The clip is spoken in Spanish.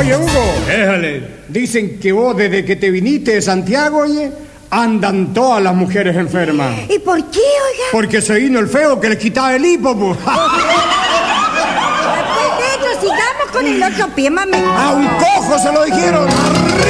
Oye, Hugo. Déjale. Dicen que vos desde que te viniste de Santiago, oye, andan todas las mujeres enfermas. ¿Y por qué, oiga? Porque se vino el feo que les quitaba el hipo, pues. Pues, sigamos con el otro pie, mami. A un cojo se lo dijeron.